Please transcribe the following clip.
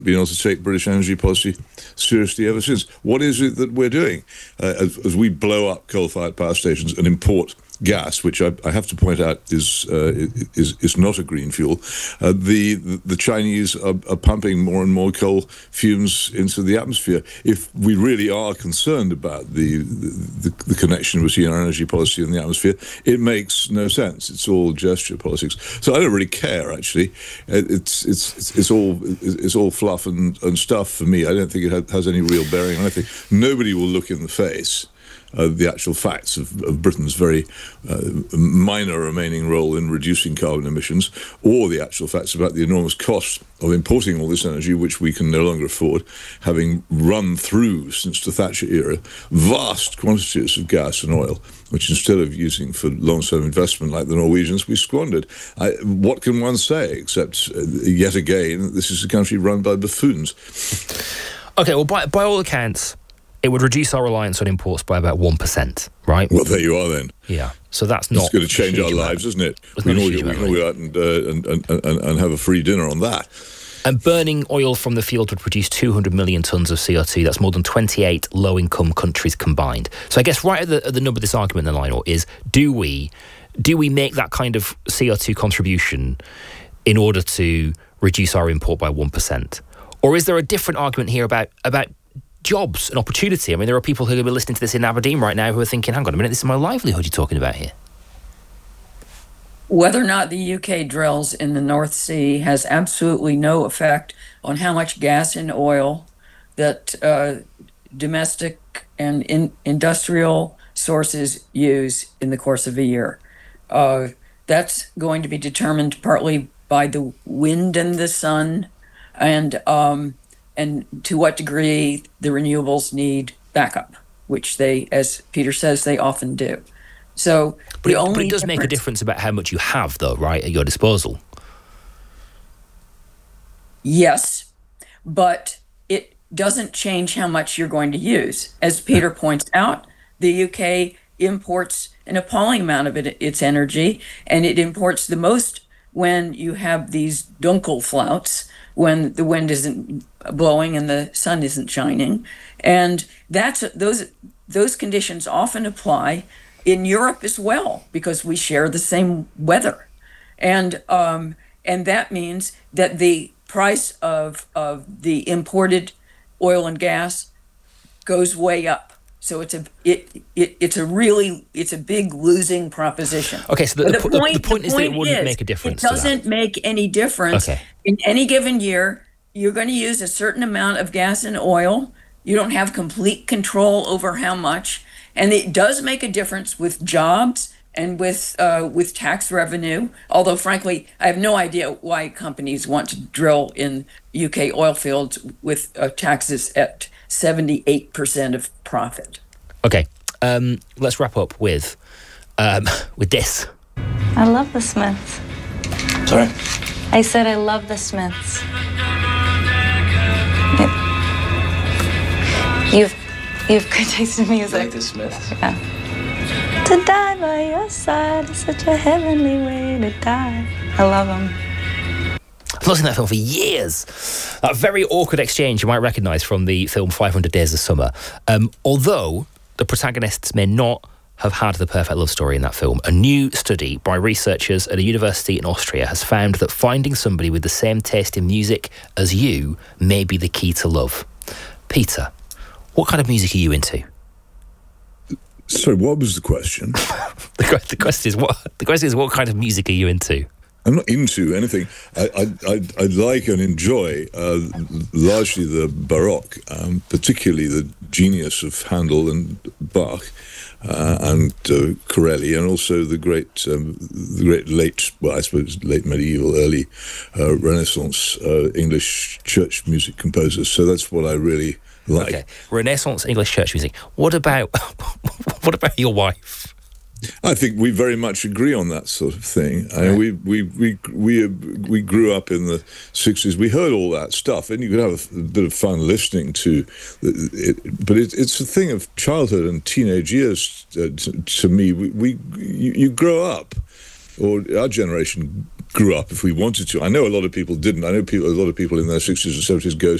been able to take British energy policy seriously ever since. What is it that we're doing as we blow up coal-fired power stations and import gas, which I have to point out is not a green fuel? The Chinese are pumping more and more coal fumes into the atmosphere. If we really are concerned about the connection between our energy policy and the atmosphere, it makes no sense. It's all gesture politics. So I don't really care, actually. It's all fluff and stuff for me. I don't think it has any real bearing on anything. Nobody will look in the face the actual facts of Britain's very minor remaining role in reducing carbon emissions, or the actual facts about the enormous cost of importing all this energy, which we can no longer afford, having run through, since the Thatcher era, vast quantities of gas and oil, which instead of using for long-term investment like the Norwegians, we squandered. What can one say, except, yet again, this is a country run by buffoons? OK, well, by all accounts, it would reduce our reliance on imports by about 1%, right? Well, there you are then. Yeah, so that's not... It's going to change our lives, isn't it? We can all go out and have a free dinner on that. And burning oil from the field would produce 200 million tonnes of CO2. That's more than 28 low-income countries combined. So I guess right at the nub of this argument, then, Lionel, is do we make that kind of CO2 contribution in order to reduce our import by 1%? Or is there a different argument here about jobs and opportunity? I mean, there are people who will be listening to this in Aberdeen right now who are thinking, hang on a minute, this is my livelihood you're talking about here. Whether or not the UK drills in the North Sea has absolutely no effect on how much gas and oil that domestic and industrial sources use in the course of a year. That's going to be determined partly by the wind and the sun, and to what degree the renewables need backup, which they, as Peter says, they often do. So, but it does make a difference about how much you have, though, right, at your disposal. Yes, but it doesn't change how much you're going to use. As Peter points out, the UK imports an appalling amount of its energy, and it imports the most when you have these Dunkelflauts, when the wind isn't blowing and the sun isn't shining. And those conditions often apply in Europe as well, because we share the same weather. And that means that the price of the imported oil and gas goes way up. So it's a big losing proposition. Okay, so the point is that it wouldn't make a difference. It doesn't make any difference. Okay. In any given year, you're going to use a certain amount of gas and oil. You don't have complete control over how much, and it does make a difference with jobs and with tax revenue. Although, frankly, I have no idea why companies want to drill in UK oil fields with taxes at 78% of profit. Okay, let's wrap up with this. I love the Smiths. Sorry? I said I love the Smiths. You've good taste in music. Like the Smiths? Yeah. To die by your side is such a heavenly way to die. I love them. I've not seen that film for years. That very awkward exchange you might recognise from the film 500 Days of Summer. Although the protagonists may not have had the perfect love story in that film, a new study by researchers at a university in Austria has found that finding somebody with the same taste in music as you may be the key to love. Peter, what kind of music are you into? Sorry, what was the question? The question is what kind of music are you into? I'm not into anything. I like and enjoy largely the Baroque, particularly the genius of Handel and Bach, and Corelli, and also the great late, well, I suppose late medieval, early Renaissance English church music composers. So that's what I really like. Okay, Renaissance English church music. What about your wife? I think we very much agree on that sort of thing. I mean, we grew up in the 60s. We heard all that stuff, and you could have a bit of fun listening to it. But it's a thing of childhood and teenage years to me. You grow up, or our generation grew up, if we wanted to. I know a lot of people didn't. I know a lot of people in their 60s and 70s go